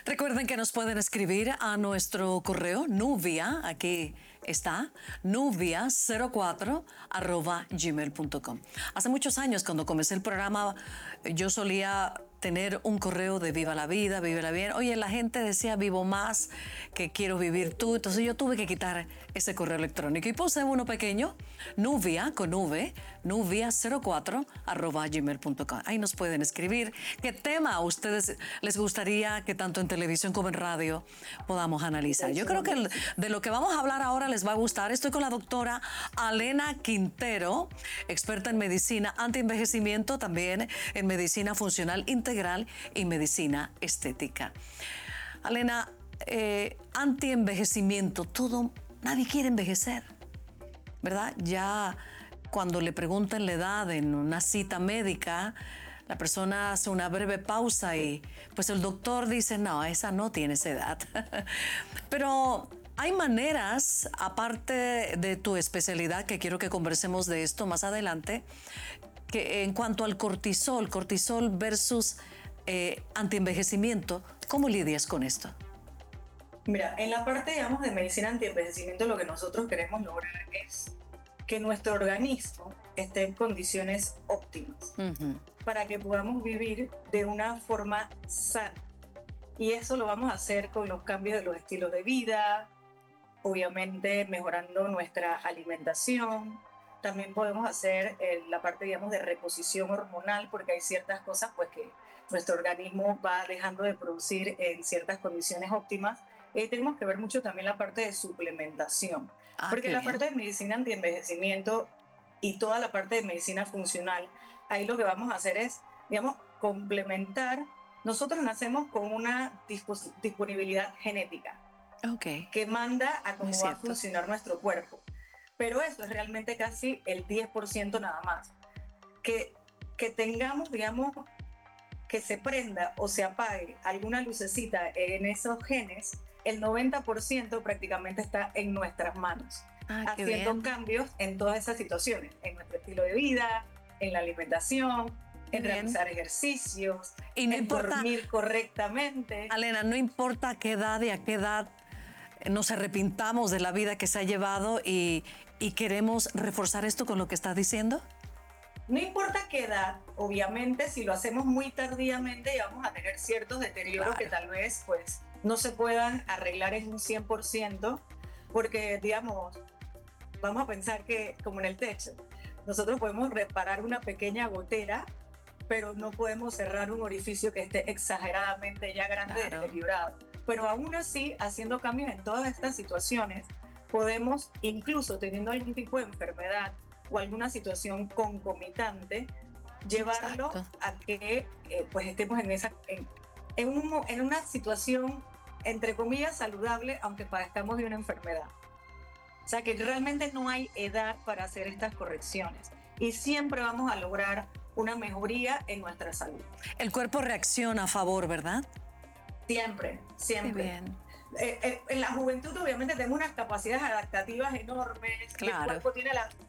Recuerden que nos pueden escribir a nuestro correo Nubia, aquí está, nubia04@gmail.com. Hace muchos años, cuando comencé el programa, yo solía tener un correo de Viva la Vida, Vívela Bien. Oye, la gente decía vivo más, que quiero vivir tú. Entonces yo tuve que quitar ese correo electrónico y puse uno pequeño, Nubia, con V, nubia04@gmail.com. Ahí nos pueden escribir qué tema a ustedes les gustaría que tanto en televisión como en radio podamos analizar. Yo creo que de lo que vamos a hablar ahora les va a gustar. Estoy con la doctora Alena Quintero, experta en medicina antienvejecimiento, también en medicina funcional integral y medicina estética. Alena, antienvejecimiento, nadie quiere envejecer, ¿verdad? Ya cuando le preguntan la edad en una cita médica, la persona hace una breve pausa y pues el doctor dice, no, esa no tiene esa edad. Pero hay maneras, aparte de tu especialidad, que quiero que conversemos de esto más adelante, que en cuanto al cortisol versus antienvejecimiento, ¿cómo lidias con esto? Mira, en la parte, digamos, de medicina antienvejecimiento, lo que nosotros queremos lograr es que nuestro organismo esté en condiciones óptimas para que podamos vivir de una forma sana. Y eso lo vamos a hacer con los cambios de los estilos de vida, obviamente mejorando nuestra alimentación. También podemos hacer la parte, digamos, de reposición hormonal, porque hay ciertas cosas pues, que nuestro organismo va dejando de producir en ciertas condiciones óptimas. Tenemos que ver mucho también la parte de suplementación, porque la parte de medicina antienvejecimiento y toda la parte de medicina funcional, ahí lo que vamos a hacer es, digamos, complementar. Nosotros nacemos con una disponibilidad genética que manda a cómo va a funcionar nuestro cuerpo. Pero eso es realmente casi el 10% nada más. Que tengamos, digamos, que se prenda o se apague alguna lucecita en esos genes, el 90% prácticamente está en nuestras manos, haciendo cambios en todas esas situaciones, en nuestro estilo de vida, en la alimentación, en realizar ejercicios, y no en dormir correctamente. Alena, no importa a qué edad y a qué edad nos arrepintamos de la vida que se ha llevado y queremos reforzar esto con lo que estás diciendo. No importa qué edad, obviamente, si lo hacemos muy tardíamente vamos a tener ciertos deterioros que tal vez pues, no se puedan arreglar en un 100%, porque, digamos, vamos a pensar que, como en el techo, nosotros podemos reparar una pequeña gotera, pero no podemos cerrar un orificio que esté exageradamente ya grande, deteriorado. Pero aún así, haciendo cambios en todas estas situaciones, podemos, incluso teniendo algún tipo de enfermedad o alguna situación concomitante, llevarlo a que pues estemos en una situación, entre comillas, saludable, aunque padezcamos de una enfermedad. O sea que realmente no hay edad para hacer estas correcciones y siempre vamos a lograr una mejoría en nuestra salud. El cuerpo reacciona a favor, ¿verdad? Siempre, siempre. Qué bien. En la juventud obviamente tenemos unas capacidades adaptativas enormes, el cuerpo tiene